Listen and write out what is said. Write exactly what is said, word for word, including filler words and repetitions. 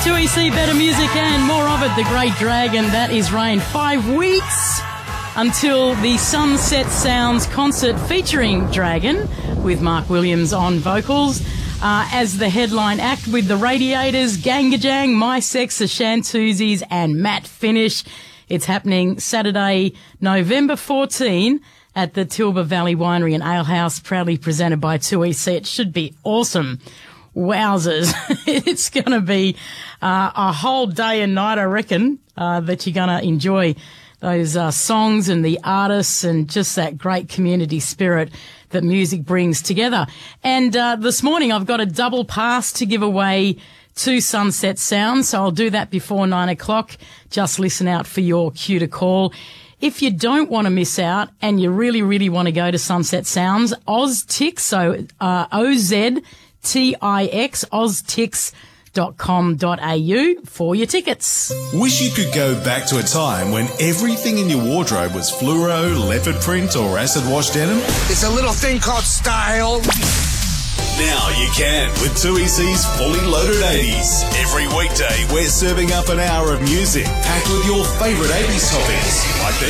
two E C, better music and more of it. The Great Dragon, that is Rain. Five weeks until the Sunset Sounds concert featuring Dragon with Mark Williams on vocals uh, as the headline act with the Radiators, Gangajang, My Sex, the Shantuzis and Matt Finish. It's happening Saturday, November fourteenth at the Tilba Valley Winery and Alehouse, proudly presented by two E C. It should be awesome. Wowzers. It's going to be uh, a whole day and night, I reckon, uh, that you're going to enjoy those uh, songs and the artists and just that great community spirit that music brings together. And uh, this morning I've got a double pass to give away to Sunset Sounds, so I'll do that before nine o'clock. Just listen out for your cue to call. If you don't want to miss out and you really, really want to go to Sunset Sounds, Oztix, so uh, O Z T I X, oztix dot com dot a u for your tickets. Wish you could go back to a time when everything in your wardrobe was fluoro, leopard print or acid wash denim? It's a little thing called style. Now you can with two E C's Fully Loaded eighties. Every weekday we're serving up an hour of music packed with your favourite eighties topics like the